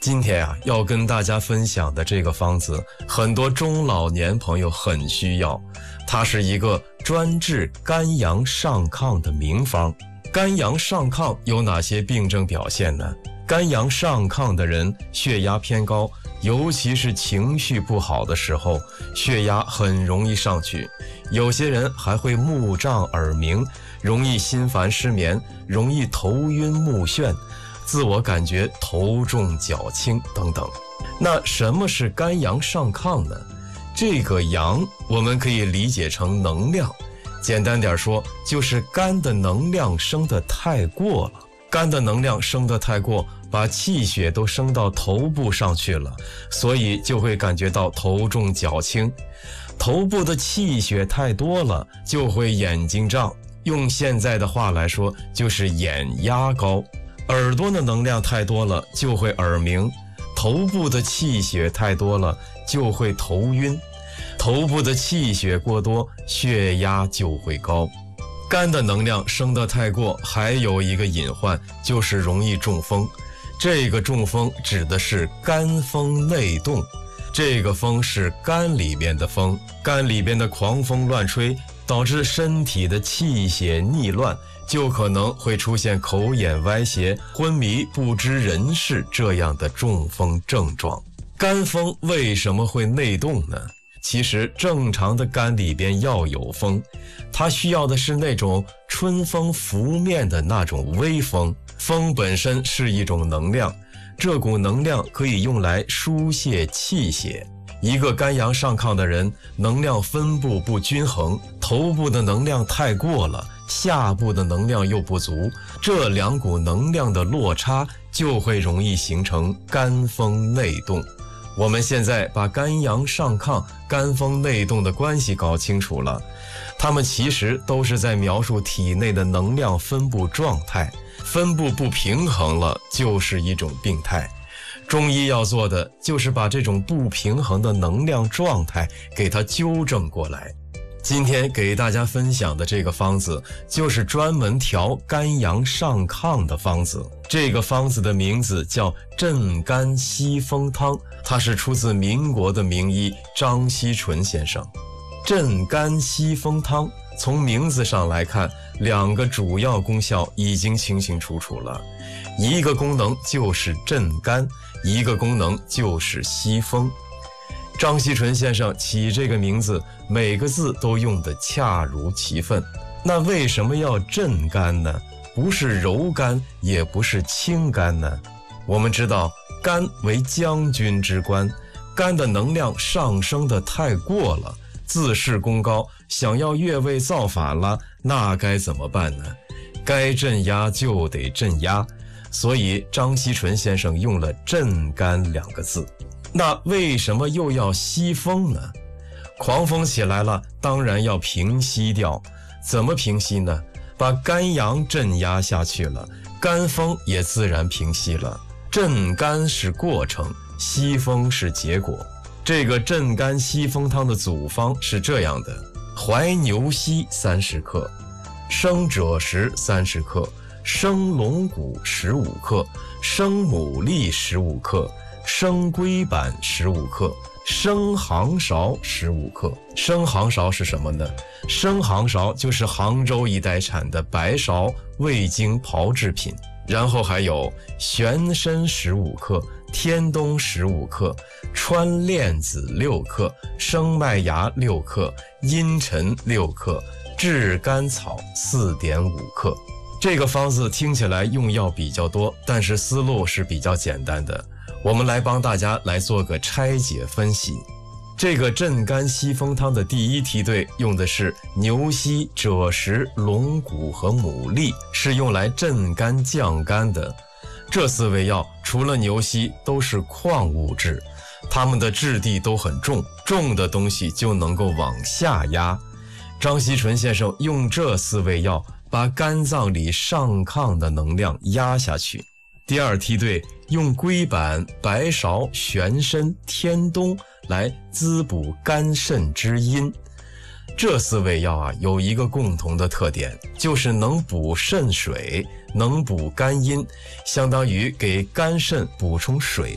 今天要跟大家分享的这个方子，很多中老年朋友很需要，它是一个专治肝阳上亢的名方。肝阳上亢有哪些病症表现呢？肝阳上亢的人血压偏高，尤其是情绪不好的时候，血压很容易上去。有些人还会目胀耳鸣，容易心烦失眠，容易头晕目眩，自我感觉头重脚轻等等。那什么是肝阳上亢呢？这个阳我们可以理解成能量，简单点说，就是肝的能量升得太过了。肝的能量升得太过，把气血都升到头部上去了，所以就会感觉到头重脚轻。头部的气血太多了，就会眼睛胀，用现在的话来说，就是眼压高。耳朵的能量太多了，就会耳鸣。头部的气血太多了，就会头晕。头部的气血过多，血压就会高。肝的能量升得太过，还有一个隐患，就是容易中风。这个中风指的是肝风内动，这个风是肝里边的风，肝里边的狂风乱吹，导致身体的气血逆乱，就可能会出现口眼歪斜、昏迷不知人事这样的中风症状。肝风为什么会内动呢？其实正常的肝里边要有风，它需要的是那种春风拂面的那种微风。风本身是一种能量，这股能量可以用来疏泄气血。一个肝阳上亢的人，能量分布不均衡，头部的能量太过了，下部的能量又不足，这两股能量的落差就会容易形成肝风内动。我们现在把肝阳上亢、肝风内动的关系搞清楚了，它们其实都是在描述体内的能量分布状态，分布不平衡了就是一种病态。中医要做的就是把这种不平衡的能量状态给它纠正过来。今天给大家分享的这个方子，就是专门调肝阳上亢的方子。这个方子的名字叫镇肝息风汤，它是出自民国的名医张锡纯先生。镇肝息风汤从名字上来看，两个主要功效已经清清楚楚了，一个功能就是镇肝，一个功能就是息风。张锡纯先生起这个名字，每个字都用得恰如其分。那为什么要镇肝呢？不是柔肝，也不是清肝呢？我们知道，肝为将军之官，肝的能量上升得太过了，自恃功高，想要越位造反了，那该怎么办呢？该镇压就得镇压，所以张锡纯先生用了镇肝两个字。那为什么又要息风呢？狂风起来了，当然要平息掉。怎么平息呢？把肝阳镇压下去了，肝风也自然平息了。镇肝是过程，息风是结果。这个镇肝息风汤的组方是这样的：怀牛膝30克，生赭石30克，生龙骨15克，生牡蛎15克，生龟板15克，生杭芍15克。生杭芍是什么呢？生杭芍就是杭州一带产的白芍未经炮制品。然后还有玄参15克，天冬15克，川链子6克，生麦芽6克，茵陈6克，炙甘草4.5克。这个方子听起来用药比较多，但是思路是比较简单的。我们来帮大家来做个拆解分析。这个镇肝息风汤的第一梯队用的是牛膝、赭石、龙骨和牡蛎，是用来镇肝降肝的。这4味药除了牛膝都是矿物质，它们的质地都很重，重的东西就能够往下压。张锡纯先生用这4味药把肝脏里上亢的能量压下去。第二梯队用龟板、白芍、玄参、天冬来滋补肝肾之阴。这4味药有一个共同的特点，就是能补肾水，能补肝阴，相当于给肝肾补充水